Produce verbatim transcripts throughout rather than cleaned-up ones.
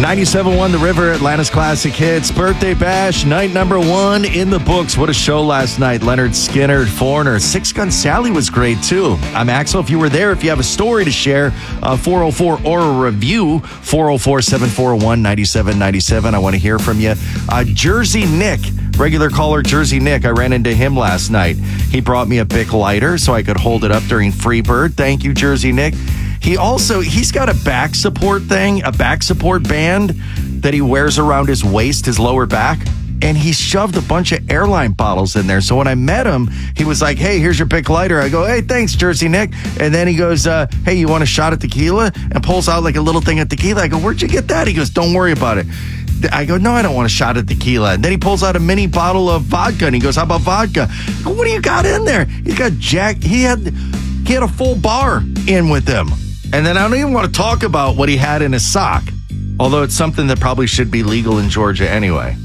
ninety-seven point one The River, Atlanta's classic hits. Birthday bash, night number one in the books. What a show last night. Leonard Skinner, Foreigner. Six Gun Sally was great, too. I'm Axel. If you were there, if you have a story to share, uh, four oh four or a review, four oh four, seven four one, nine seven nine seven. I want to hear from you. Uh, Jersey Nick, regular caller Jersey Nick. I ran into him last night. He brought me a Bic lighter so I could hold it up during Freebird. Thank you, Jersey Nick. He also, he's got a back support thing, a back support band that he wears around his waist, his lower back. And he shoved a bunch of airline bottles in there. So when I met him, he was like, hey, here's your Bic lighter. I go, hey, thanks, Jersey Nick. And then he goes, uh, hey, you want a shot of tequila? And pulls out like a little thing of tequila. I go, where'd you get that? He goes, don't worry about it. I go, no, I don't want a shot of tequila. And then he pulls out a mini bottle of vodka. And he goes, how about vodka? I go, what do you got in there? He's got Jack. He had, he had a full bar in with him. And then I don't even want to talk about what he had in his sock, although it's something that probably should be legal in Georgia anyway.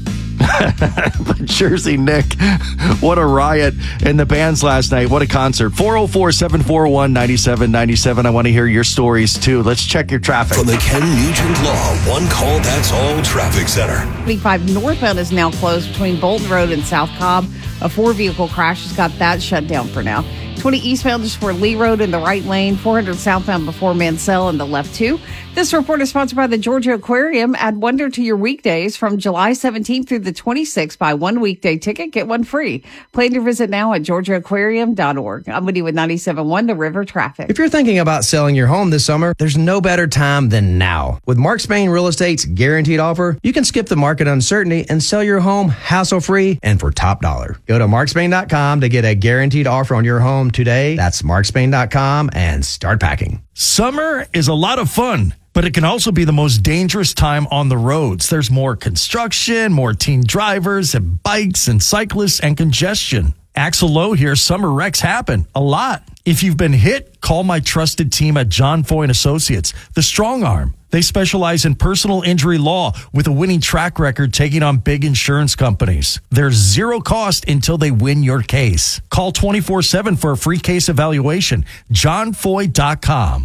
But Jersey Nick, what a riot in the bands last night. What a concert. four oh four, seven four one, nine seven nine seven. I want to hear your stories, too. Let's check your traffic. From the Ken Nugent Law One Call That's All Traffic Center. twenty-five northbound is now closed between Bolton Road and South Cobb. A four-vehicle crash has got that shut down for now. twenty eastbound is for Lee Road in the right lane, four hundred southbound before Mansell in the left two. This report is sponsored by the Georgia Aquarium. Add wonder to your weekdays from July seventeenth through the twenty-sixth. Buy one weekday ticket, get one free. Plan your visit now at georgia aquarium dot org. I'm Woody with ninety-seven point one The River Traffic. If you're thinking about selling your home this summer, there's no better time than now. With Mark Spain Real Estate's guaranteed offer, you can skip the market uncertainty and sell your home hassle-free and for top dollar. Go to mark spain dot com to get a guaranteed offer on your home today. That's mark spain dot com and start packing. Summer is a lot of fun, but it can also be the most dangerous time on the roads. There's more construction, more teen drivers and bikes and cyclists and congestion. Axel Lowe here. Summer wrecks happen a lot. If you've been hit, call my trusted team at John Foy and Associates, the Strong Arm. They specialize in personal injury law with a winning track record taking on big insurance companies. There's zero cost until they win your case. Call twenty-four seven for a free case evaluation. john foy dot com.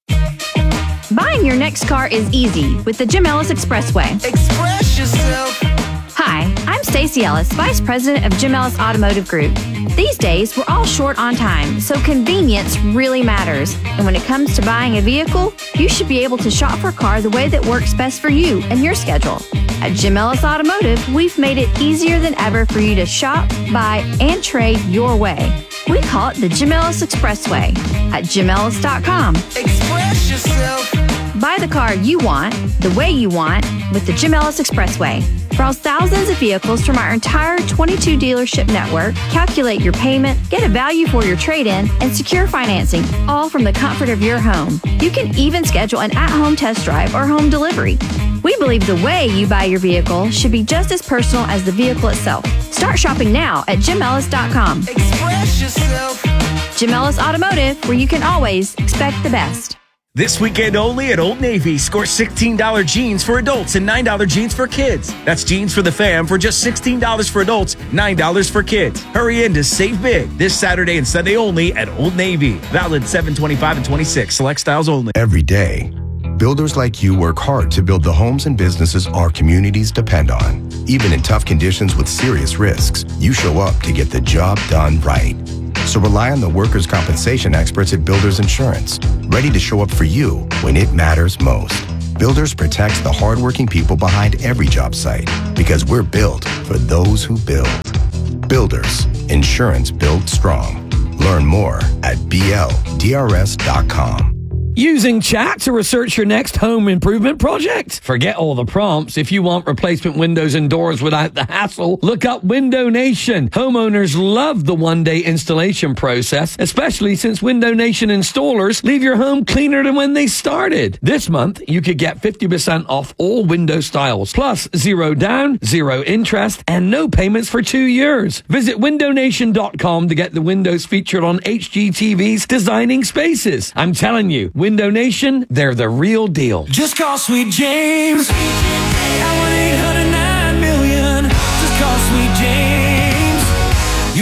Buying your next car is easy with the Jim Ellis Expressway. Express yourself. Hi, I'm Stacey Ellis, Vice President of Jim Ellis Automotive Group. These days, we're all short on time, so convenience really matters. And when it comes to buying a vehicle, you should be able to shop for a car the way that works best for you and your schedule. At Jim Ellis Automotive, we've made it easier than ever for you to shop, buy, and trade your way. We call it the Jim Ellis Expressway at jim ellis dot com. Express yourself. Buy the car you want, the way you want, with the Jim Ellis Expressway. Browse thousands of vehicles from our entire twenty-two dealership network, calculate your payment, get a value for your trade-in, and secure financing, all from the comfort of your home. You can even schedule an at-home test drive or home delivery. We believe the way you buy your vehicle should be just as personal as the vehicle itself. Start shopping now at jim ellis dot com. Express yourself. Jim Ellis Automotive, where you can always expect the best. This weekend only at Old Navy, score sixteen dollars jeans for adults and nine dollars jeans for kids. That's jeans for the fam for just sixteen dollars for adults, nine dollars for kids. Hurry in to save big this Saturday and Sunday only at Old Navy. Valid seven twenty-five and twenty-six. Select styles only. Every day, builders like you work hard to build the homes and businesses our communities depend on. Even in tough conditions with serious risks, you show up to get the job done right. So rely on the workers' compensation experts at Builders Insurance, ready to show up for you when it matters most. Builders protects the hardworking people behind every job site because we're built for those who build. Builders, insurance built strong. Learn more at b l d r s dot com. Using chat to research your next home improvement project? Forget all the prompts. If you want replacement windows and doors without the hassle, look up Window Nation. Homeowners love the one-day installation process, especially since Window Nation installers leave your home cleaner than when they started. This month, you could get fifty percent off all window styles, plus zero down, zero interest, and no payments for two years. Visit window nation dot com to get the windows featured on H G T V's Designing Spaces. I'm telling you, Window Nation, they're the real deal. Just call Sweet James at one eight hundred nine million. Just call Sweet James. You're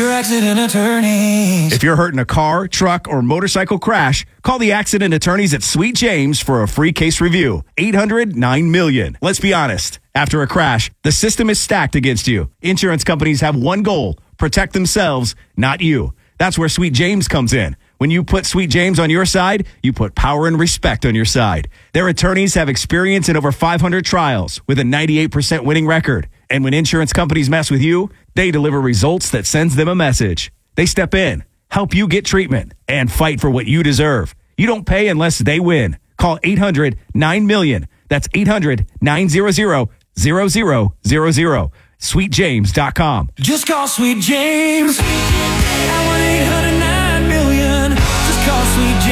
Your accident attorneys. If you're hurt in a car, truck, or motorcycle crash, call the accident attorneys at Sweet James for a free case review. eight hundred nine million. Let's be honest. After a crash, the system is stacked against you. Insurance companies have one goal: protect themselves, not you. That's where Sweet James comes in. When you put Sweet James on your side, you put power and respect on your side. Their attorneys have experience in over five hundred trials with a ninety-eight percent winning record. And when insurance companies mess with you, they deliver results that sends them a message. They step in, help you get treatment, and fight for what you deserve. You don't pay unless they win. Call eight hundred nine million. That's eight hundred nine hundred zero zero zero. sweet james dot com. Just call Sweet James at one eight hundred nine million. Just call Sweet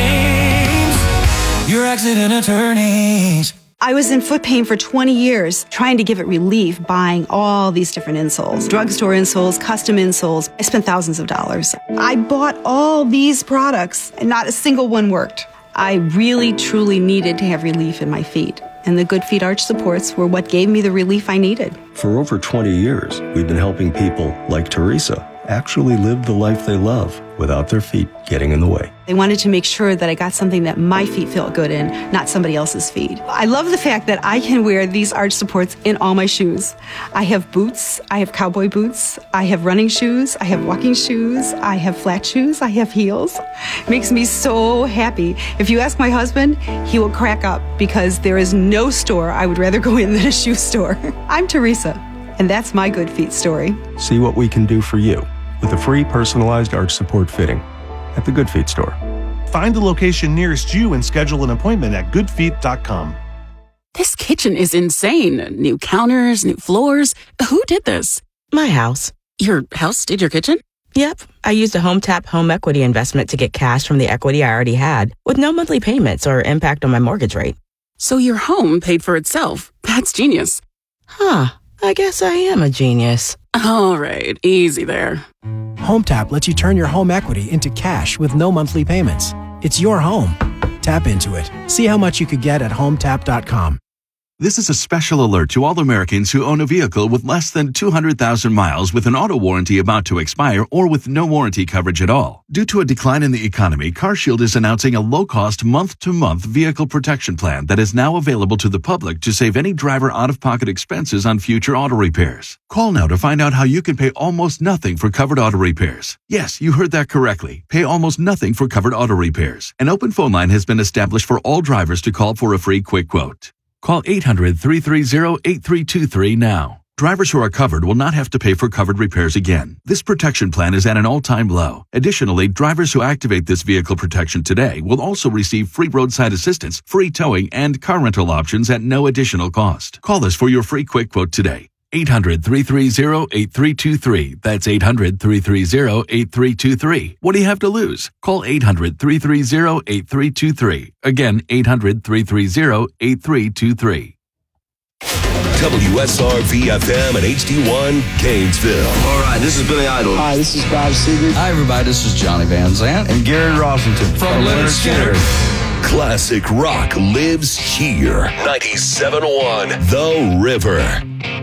James, your accident attorneys. I was in foot pain for twenty years, trying to give it relief, buying all these different insoles, drugstore insoles, custom insoles. I spent thousands of dollars. I bought all these products and not a single one worked. I really, truly needed to have relief in my feet. And the Good Feet arch supports were what gave me the relief I needed. For over twenty years, we've been helping people like Teresa actually live the life they love without their feet getting in the way. They wanted to make sure that I got something that my feet felt good in, not somebody else's feet. I love the fact that I can wear these arch supports in all my shoes. I have boots, I have cowboy boots, I have running shoes, I have walking shoes, I have flat shoes, I have heels. It makes me so happy. If you ask my husband, he will crack up because there is no store I would rather go in than a shoe store. I'm Teresa, and that's my Good Feet story. See what we can do for you with a free personalized arch support fitting at the Good Feet store. Find the location nearest you and schedule an appointment at good feet dot com. This kitchen is insane. New counters, new floors. Who did this? My house. Your house did your kitchen? Yep. I used a HomeTap home equity investment to get cash from the equity I already had with no monthly payments or impact on my mortgage rate. So your home paid for itself. That's genius. Huh. I guess I am a genius. All right. Easy there. HomeTap lets you turn your home equity into cash with no monthly payments. It's your home. Tap into it. See how much you could get at home tap dot com. This is a special alert to all Americans who own a vehicle with less than two hundred thousand miles with an auto warranty about to expire or with no warranty coverage at all. Due to a decline in the economy, CarShield is announcing a low-cost month-to-month vehicle protection plan that is now available to the public to save any driver out-of-pocket expenses on future auto repairs. Call now to find out how you can pay almost nothing for covered auto repairs. Yes, you heard that correctly. Pay almost nothing for covered auto repairs. An open phone line has been established for all drivers to call for a free quick quote. Call eight hundred, three three zero, eight three two three now. Drivers who are covered will not have to pay for covered repairs again. This protection plan is at an all-time low. Additionally, drivers who activate this vehicle protection today will also receive free roadside assistance, free towing, and car rental options at no additional cost. Call us for your free quick quote today. eight hundred, three three zero, eight three two three. That's eight hundred, three three zero, eight three two three. What do you have to lose? Call eight hundred, three three zero, eight three two three. Again, eight hundred, three three zero, eight three two three. W S R V F M and H D one, Gainesville. All right, this is Billy Idol. Hi, this is Bob Seger. Hi, everybody, this is Johnny Van Zant. And Gary Rossington. From Leonard Skinner. Classic rock lives here. ninety-seven point one The River.